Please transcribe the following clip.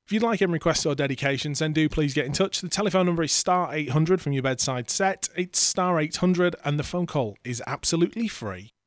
If you'd like any requests or dedications, then do please get in touch. The telephone number is *800 from your bedside set. It's *800 and the phone call is absolutely free.